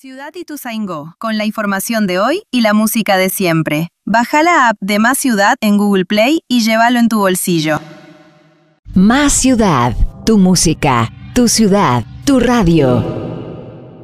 Ciudad Ituzaingó, con la información de hoy y la música de siempre. Baja la app de Más Ciudad en Google Play y llévalo en tu bolsillo. Más Ciudad, tu música, tu ciudad, tu radio.